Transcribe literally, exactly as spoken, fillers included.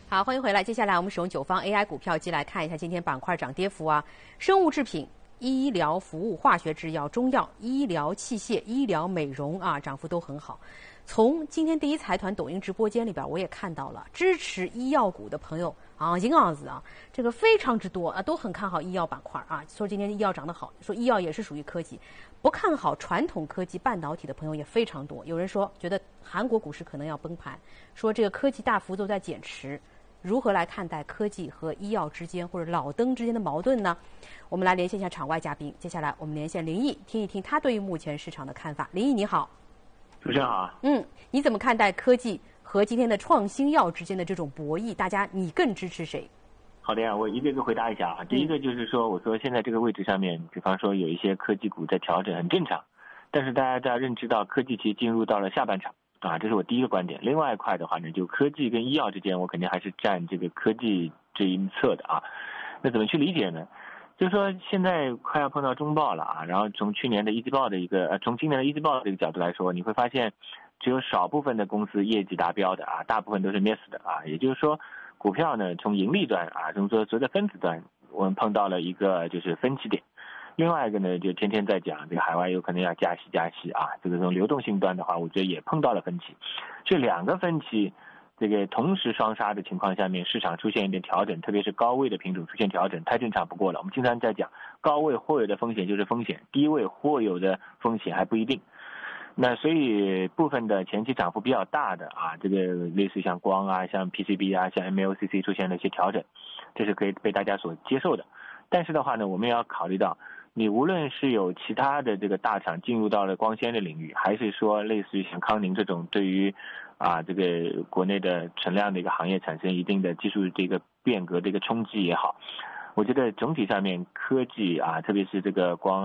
好，欢迎回来。接下来我们使用九方 A I 股票机来看一下今天板块涨跌幅啊。生物制品、医疗服务、化学制药、中药、医疗器械、医疗美容啊，涨幅都很好。从今天第一财团抖音直播间里边，我也看到了支持医药股的朋友啊，银行子啊，这个非常之多啊，都很看好医药板块啊，说今天医药涨得好，说医药也是属于科技。不看好传统科技半导体的朋友也非常多，有人说觉得韩国股市可能要崩盘，说这个科技大幅度在减持。如何来看待科技和医药之间或者老登之间的矛盾呢？我们来连线一下场外嘉宾。接下来我们连线林毅，听一听他对于目前市场的看法。林毅你好。 主持人好。 嗯，你怎么看待科技和今天的创新药之间的这种博弈？大家你更支持谁？ 好的呀，我一个一个回答一下啊。第一个就是说，我说现在这个位置上面，比方说有一些科技股在调整，很正常。但是大家都要认知到，科技其实进入到了下半场。啊，这是我第一个观点。另外一块的话呢，就科技跟医药之间，我肯定还是站这个科技这一侧的啊。那怎么去理解呢？就是说现在快要碰到中报了啊，然后从去年的一季报的一个，呃，从今年的一季报这个角度来说，你会发现只有少部分的公司业绩达标的啊，大部分都是 miss 的啊。也就是说，股票呢从盈利端啊，从所谓的分子端，我们碰到了一个就是分歧点。另外一个呢，就天天在讲这个海外有可能要加息加息啊，这个从流动性端的话，我觉得也碰到了分歧。这两个分歧，这个同时双杀的情况下面，市场出现一点调整，特别是高位的品种出现调整，太正常不过了。我们经常在讲，高位或有的风险就是风险，低位或有的风险还不一定。那所以部分的前期涨幅比较大的啊，这个类似像光啊、像 P C B 啊、像 M L C C 出现了一些调整，这是可以被大家所接受的。但是的话呢，我们也要考虑到，你无论是有其他的这个大厂进入到了光纤的领域，还是说类似于像康宁这种对于啊这个国内的存量的一个行业产生一定的技术这个变革的一个冲击也好，我觉得总体上面科技啊，特别是这个光